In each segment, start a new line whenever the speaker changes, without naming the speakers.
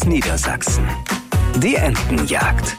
aus Niedersachsen. Die Entenjagd.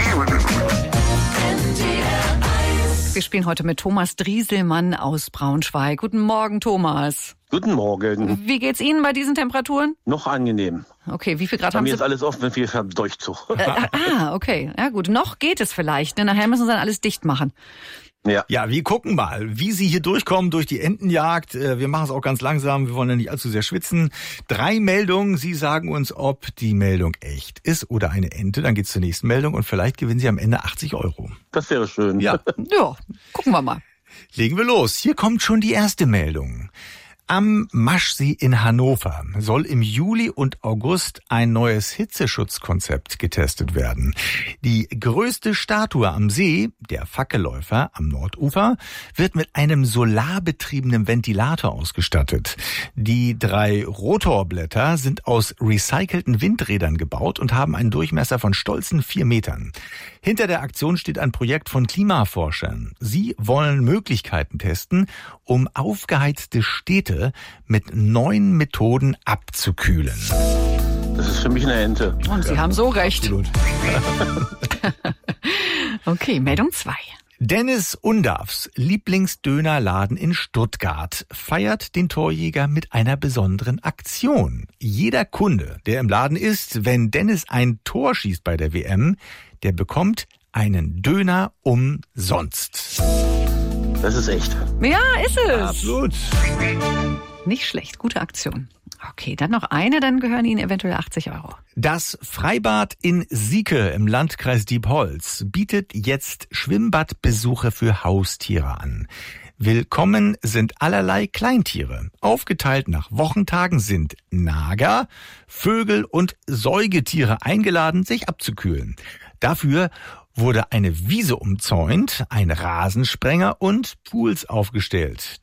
Wir spielen heute mit Thomas Drieselmann aus Braunschweig. Guten Morgen, Thomas.
Guten Morgen.
Wie geht's Ihnen bei diesen Temperaturen?
Noch angenehm.
Okay, wie viel Grad
Bei
haben
mir
Sie?
ist alles offen, wenn wir haben Durchzug.
Okay. Ja gut, noch geht es vielleicht. Ne? Nachher müssen Sie dann alles dicht machen.
Ja, wir gucken mal, wie Sie hier durchkommen durch die Entenjagd. Wir machen es auch ganz langsam, wir wollen ja nicht allzu sehr schwitzen. 3 Meldungen, Sie sagen uns, ob die Meldung echt ist oder eine Ente. Dann geht's zur nächsten Meldung und vielleicht gewinnen Sie am Ende 80 €.
Das wäre schön.
Ja,
Ja, gucken wir mal.
legen wir los. Hier kommt schon die erste Meldung. Am Maschsee in Hannover soll im Juli und August ein neues Hitzeschutzkonzept getestet werden. Die größte Statue am See, der Fackelläufer am Nordufer, wird mit einem solarbetriebenen Ventilator ausgestattet. Die 3 Rotorblätter sind aus recycelten Windrädern gebaut und haben einen Durchmesser von stolzen 4 Metern. Hinter der Aktion steht ein Projekt von Klimaforschern. Sie wollen Möglichkeiten testen, um aufgeheizte Städte mit neuen Methoden abzukühlen.
Das ist für mich eine Ente.
Und Sie haben so recht.
Absolut.
Okay, Meldung 2.
Dennis Undavs Lieblingsdönerladen in Stuttgart feiert den Torjäger mit einer besonderen Aktion. Jeder Kunde, der im Laden ist, wenn Dennis ein Tor schießt bei der WM, der bekommt einen Döner umsonst.
Das ist echt.
Ja, ist es.
Absolut.
Nicht schlecht, gute Aktion. Okay, dann noch eine, dann gehören Ihnen eventuell 80 €.
Das Freibad in Sieke im Landkreis Diepholz bietet jetzt Schwimmbadbesuche für Haustiere an. Willkommen sind allerlei Kleintiere. Aufgeteilt nach Wochentagen sind Nager, Vögel und Säugetiere eingeladen, sich abzukühlen. Dafür wurde eine Wiese umzäunt, ein Rasensprenger und Pools aufgestellt.